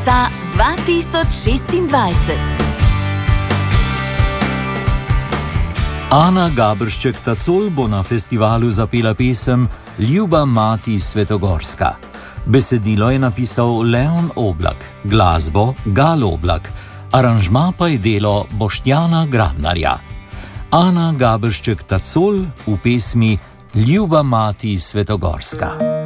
marca 2026. Ana Gaberšček-Tacol bo na festivalu zapela pesem Ljuba mati Svetogorska. Besedilo je napisal Leon Oblak, glasbo Gal Oblak, aranžma pa je delo Boštjana Grabnarja. Ana Gaberšček-Tacol v pesmi Ljuba mati Svetogorska.